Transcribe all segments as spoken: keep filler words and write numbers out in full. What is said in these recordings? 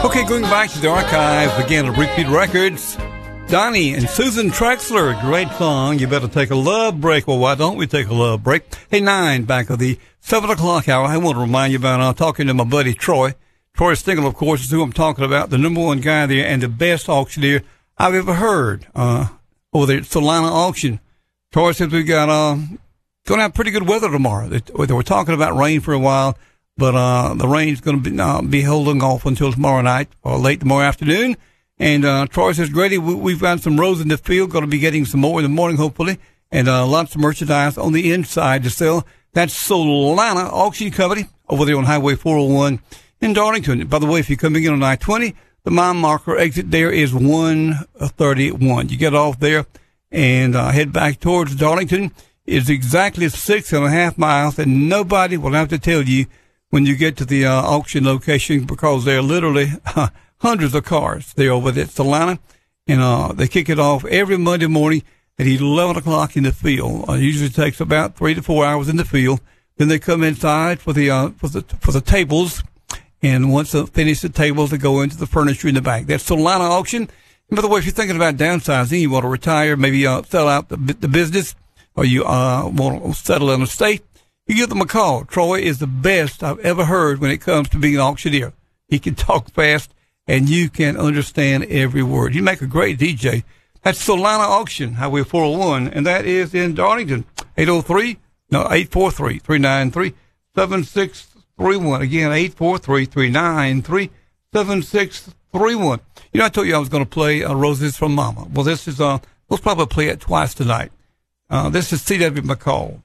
Okay, going back to the archives again of Repeat Records, Donnie and Susan Trexler, great song. You better take a love break. Well, why don't we take a love break? Hey, nine, back of the seven o'clock hour. I want to remind you about uh, talking to my buddy Troy. Troy Stingle, of course, is who I'm talking about, the number one guy there and the best auctioneer I've ever heard uh, over there at Solana Auction. Troy says we got uh, going to have pretty good weather tomorrow. They, they were talking about rain for a while. But uh, the rain's going to be, uh, be holding off until tomorrow night or late tomorrow afternoon. And uh, Troy says, Grady, we, we've got some rows in the field. Going to be getting some more in the morning, hopefully. And uh, lots of merchandise on the inside to sell. That's Solana Auction Company over there on Highway four oh one in Darlington. By the way, if you're coming in on I twenty, the mile marker exit there is one thirty-one. You get off there and uh, head back towards Darlington. It's exactly six and a half miles, and nobody will have to tell you when you get to the uh, auction location, because there are literally uh, hundreds of cars there over at Solana, and uh, they kick it off every Monday morning at eleven o'clock in the field. Uh, it usually takes about three to four hours in the field. Then they come inside for the uh, for the for the tables, and once they finish the tables, they go into the furniture in the back. That's Solana Auction. And by the way, if you're thinking about downsizing, you want to retire, maybe uh, sell out the, the business, or you uh, want to settle in a state, you give them a call. Troy is the best I've ever heard when it comes to being an auctioneer. He can talk fast, and you can understand every word. You make a great D J. That's Solana Auction, Highway four oh one, and that is in Darlington. eight oh three, no, eight four three, three nine three, seven six three one. Again, eight four three, three nine three, seven six three one. You know, I told you I was going to play uh, Roses from Mama. Well, this is, uh, we'll probably play it twice tonight. Uh, this is C W McCall.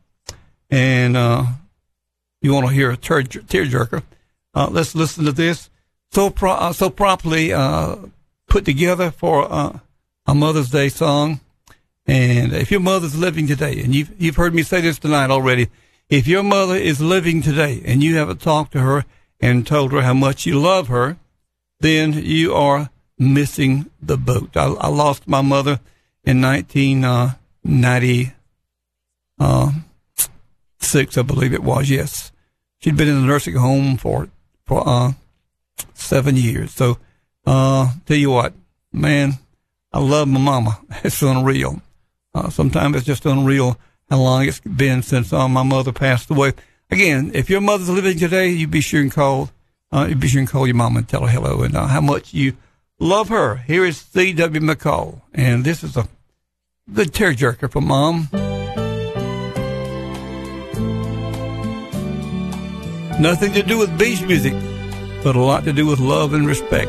And uh, you want to hear a tear, tearjerker. Uh, let's listen to this. So pro, uh, so properly uh, put together for uh, a Mother's Day song. And if your mother's living today, and you've, you've heard me say this tonight already, if your mother is living today and you haven't talked to her and told her how much you love her, then you are missing the boat. I, I lost my mother in nineteen ninety. Uh, Six, I believe it was, yes. She'd been in the nursing home for for uh seven years. So, uh, tell you what, man, I love my mama. It's unreal. Uh, sometimes it's just unreal how long it's been since uh, my mother passed away. Again, if your mother's living today, you be sure and call. Uh, you be sure and call your mama and tell her hello and uh, how much you love her. Here is C W McCall, and this is a good tearjerker for Mom. Nothing to do with beach music, but a lot to do with love and respect.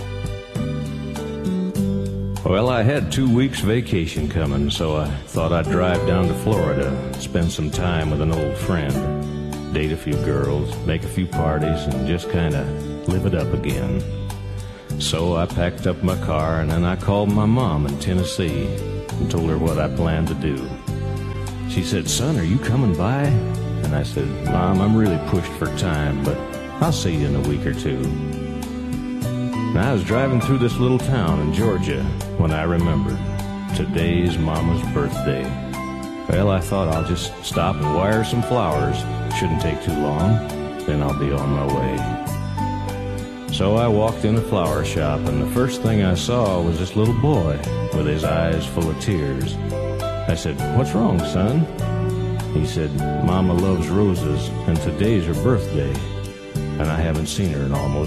Well, I had two weeks vacation coming, so I thought I'd drive down to Florida, spend some time with an old friend, date a few girls, make a few parties, and just kind of live it up again. So I packed up my car, and then I called my mom in Tennessee and told her what I planned to do. She said, "Son, are you coming by?" And I said, "Mom, I'm really pushed for time, but I'll see you in a week or two." And I was driving through this little town in Georgia when I remembered today's Mama's birthday. Well, I thought I'll just stop and wire some flowers. Shouldn't take too long, then I'll be on my way. So I walked in a flower shop, and the first thing I saw was this little boy with his eyes full of tears. I said, "What's wrong, son?" He said, "Mama loves roses, and today's her birthday, and I haven't seen her in almost